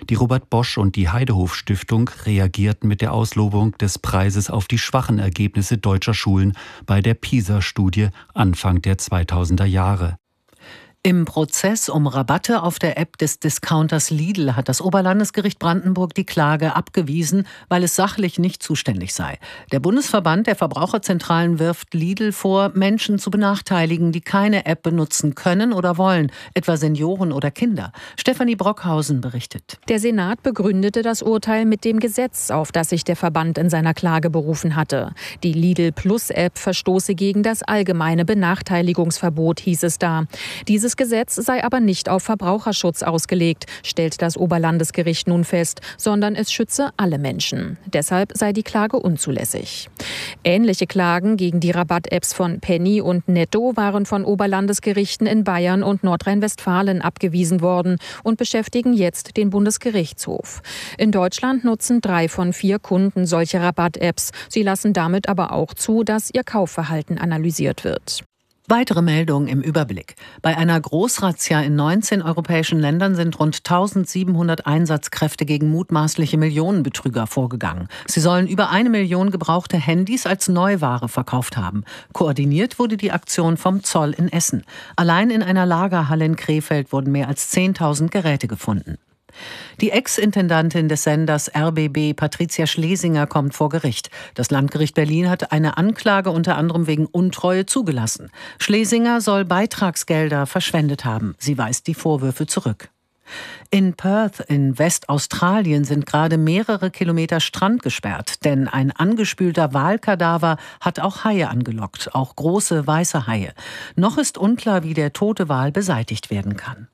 Die Robert Bosch und die Heidehof Stiftung reagierten mit der Auslobung des Preises auf die schwachen Ergebnisse deutscher Schulen bei der PISA-Studie Anfang der 2000er Jahre. Im Prozess um Rabatte auf der App des Discounters Lidl hat das Oberlandesgericht Brandenburg die Klage abgewiesen, weil es sachlich nicht zuständig sei. Der Bundesverband der Verbraucherzentralen wirft Lidl vor, Menschen zu benachteiligen, die keine App benutzen können oder wollen, etwa Senioren oder Kinder. Stefanie Brockhausen berichtet. Der Senat begründete das Urteil mit dem Gesetz, auf das sich der Verband in seiner Klage berufen hatte. Die Lidl Plus App verstoße gegen das allgemeine Benachteiligungsverbot, hieß es da. Dieses Gesetz sei aber nicht auf Verbraucherschutz ausgelegt, stellt das Oberlandesgericht nun fest, sondern es schütze alle Menschen. Deshalb sei die Klage unzulässig. Ähnliche Klagen gegen die Rabatt-Apps von Penny und Netto waren von Oberlandesgerichten in Bayern und Nordrhein-Westfalen abgewiesen worden und beschäftigen jetzt den Bundesgerichtshof. In Deutschland nutzen 3 von 4 Kunden solche Rabatt-Apps. Sie lassen damit aber auch zu, dass ihr Kaufverhalten analysiert wird. Weitere Meldungen im Überblick. Bei einer Großrazzia in 19 europäischen Ländern sind rund 1700 Einsatzkräfte gegen mutmaßliche Millionenbetrüger vorgegangen. Sie sollen über 1 Million gebrauchte Handys als Neuware verkauft haben. Koordiniert wurde die Aktion vom Zoll in Essen. Allein in einer Lagerhalle in Krefeld wurden mehr als 10.000 Geräte gefunden. Die Ex-Intendantin des Senders RBB, Patricia Schlesinger, kommt vor Gericht. Das Landgericht Berlin hat eine Anklage unter anderem wegen Untreue zugelassen. Schlesinger soll Beitragsgelder verschwendet haben. Sie weist die Vorwürfe zurück. In Perth in Westaustralien sind gerade mehrere Kilometer Strand gesperrt, denn ein angespülter Walkadaver hat auch Haie angelockt, auch große weiße Haie. Noch ist unklar, wie der tote Wal beseitigt werden kann.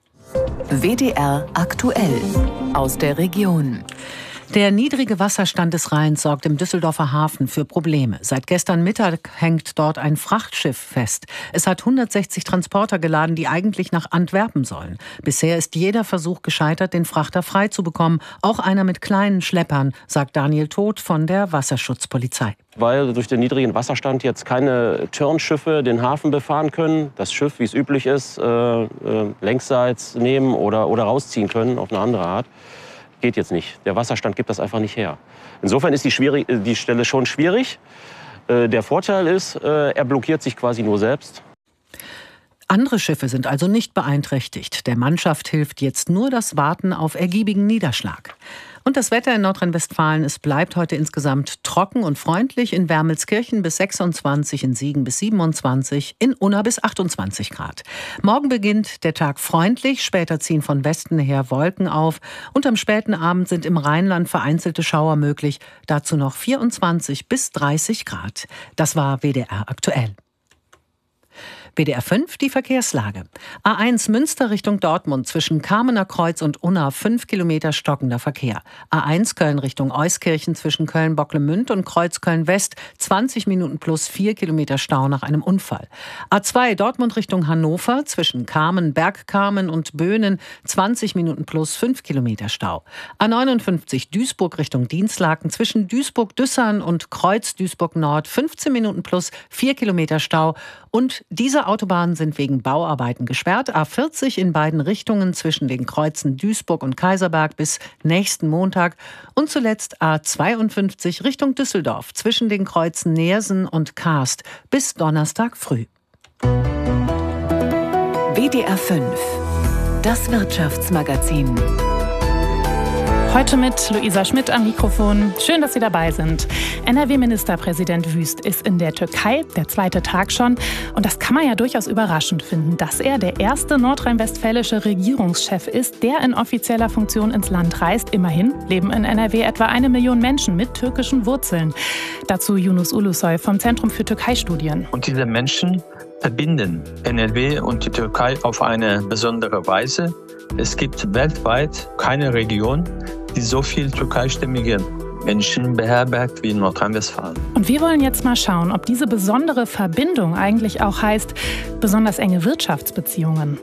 WDR aktuell aus der Region. Der niedrige Wasserstand des Rheins sorgt im Düsseldorfer Hafen für Probleme. Seit gestern Mittag hängt dort ein Frachtschiff fest. Es hat 160 Transporter geladen, die eigentlich nach Antwerpen sollen. Bisher ist jeder Versuch gescheitert, den Frachter freizubekommen. Auch einer mit kleinen Schleppern, sagt Daniel Todt von der Wasserschutzpolizei. Weil durch den niedrigen Wasserstand jetzt keine Turnschiffe den Hafen befahren können. Das Schiff, wie es üblich ist, längsseits nehmen oder rausziehen können auf eine andere Art. Geht jetzt nicht. Der Wasserstand gibt das einfach nicht her. Insofern ist die Stelle schon schwierig. Der Vorteil ist, er blockiert sich quasi nur selbst. Andere Schiffe sind also nicht beeinträchtigt. Der Mannschaft hilft jetzt nur das Warten auf ergiebigen Niederschlag. Und das Wetter in Nordrhein-Westfalen, es bleibt heute insgesamt trocken und freundlich. In Wermelskirchen bis 26, in Siegen bis 27, in Unna bis 28 Grad. Morgen beginnt der Tag freundlich, später ziehen von Westen her Wolken auf. Und am späten Abend sind im Rheinland vereinzelte Schauer möglich. Dazu noch 24 bis 30 Grad. Das war WDR aktuell. WDR 5, die Verkehrslage. A1 Münster Richtung Dortmund zwischen Kamener Kreuz und Unna 5 Kilometer stockender Verkehr. A1 Köln Richtung Euskirchen zwischen Köln-Bocklemünd und Kreuz Köln-West 20 Minuten plus 4 Kilometer Stau nach einem Unfall. A2 Dortmund Richtung Hannover zwischen Kamen, Bergkamen und Böhnen 20 Minuten plus 5 Kilometer Stau. A59 Duisburg Richtung Dinslaken zwischen Duisburg-Düssern und Kreuz Duisburg-Nord 15 Minuten plus 4 Kilometer Stau. Und diese Autobahnen sind wegen Bauarbeiten gesperrt. A40 in beiden Richtungen zwischen den Kreuzen Duisburg und Kaiserberg bis nächsten Montag. Und zuletzt A52 Richtung Düsseldorf zwischen den Kreuzen Neersen und Karst bis Donnerstag früh. WDR 5, das Wirtschaftsmagazin. Heute mit Luisa Schmidt am Mikrofon. Schön, dass Sie dabei sind. NRW-Ministerpräsident Wüst ist in der Türkei, der 2. Tag schon. Und das kann man ja durchaus überraschend finden, dass er der erste nordrhein-westfälische Regierungschef ist, der in offizieller Funktion ins Land reist. Immerhin leben in NRW etwa 1 Million Menschen mit türkischen Wurzeln. Dazu Yunus Ulusoy vom Zentrum für Türkei-Studien. Und diese Menschen verbinden NRW und die Türkei auf eine besondere Weise. Es gibt weltweit keine Region, die so viel türkeistämmige Menschen beherbergt wie in Nordrhein-Westfalen. Und wir wollen jetzt mal schauen, ob diese besondere Verbindung eigentlich auch heißt, besonders enge Wirtschaftsbeziehungen.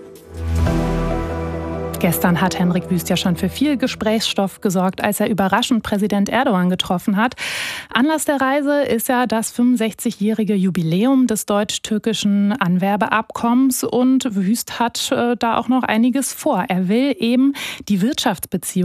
Gestern hat Hendrik Wüst ja schon für viel Gesprächsstoff gesorgt, als er überraschend Präsident Erdogan getroffen hat. Anlass der Reise ist ja das 65-jährige Jubiläum des deutsch-türkischen Anwerbeabkommens und Wüst hat da auch noch einiges vor. Er will eben die Wirtschaftsbeziehungen